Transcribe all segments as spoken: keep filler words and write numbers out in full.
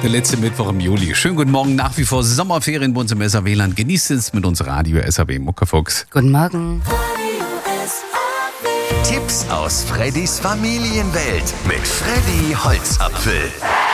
Der letzte Mittwoch im Juli. Schönen guten Morgen, nach wie vor Sommerferien bei uns im S A W-Land. Genießt es mit uns Radio S A W Muckefuchs. Guten Morgen. Tipps aus Freddys Familienwelt mit Freddy Holzapfel.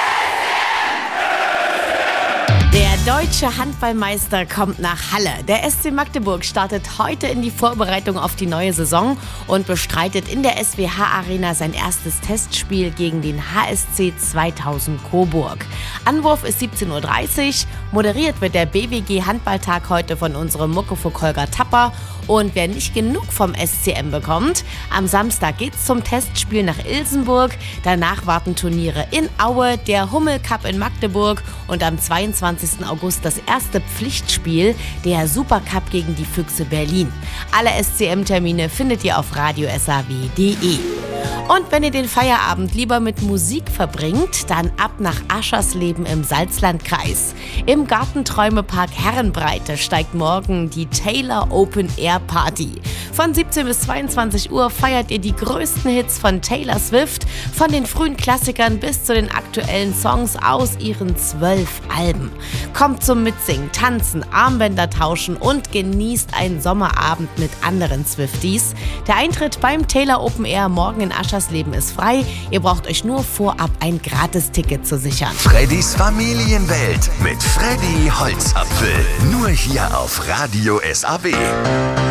Der deutsche Handballmeister kommt nach Halle. Der S C Magdeburg startet heute in die Vorbereitung auf die neue Saison und bestreitet in der S W H-Arena sein erstes Testspiel gegen den H S C zweitausend Coburg. Anwurf ist siebzehn Uhr dreißig. Moderiert wird der B W G-Handballtag heute von unserem Muckefuchs Holger Tapper. Und wer nicht genug vom S C M bekommt, am Samstag geht's zum Testspiel nach Ilsenburg. Danach warten Turniere in Aue, der Hummel Cup in Magdeburg und am zweiundzwanzigsten August das erste Pflichtspiel, der Supercup gegen die Füchse Berlin. Alle S C M-Termine findet ihr auf radio s a w punkt d e. Und wenn ihr den Feierabend lieber mit Musik verbringt, dann ab nach Aschersleben im Salzlandkreis. Im Gartenträumepark Herrenbreite steigt morgen die Taylor Open Air Party. Von siebzehn bis zweiundzwanzig Uhr feiert ihr die größten Hits von Taylor Swift, von den frühen Klassikern bis zu den aktuellen Songs aus ihren zwölf Alben. Kommt zum Mitsingen, Tanzen, Armbänder tauschen und genießt einen Sommerabend mit anderen Swifties. Der Eintritt beim Taylor Open Air morgen in Aschersleben ist frei. Ihr braucht euch nur vorab ein Gratisticket zu sichern. Freddys Familienwelt mit Freddy Holzapfel. Nur hier auf Radio S A W.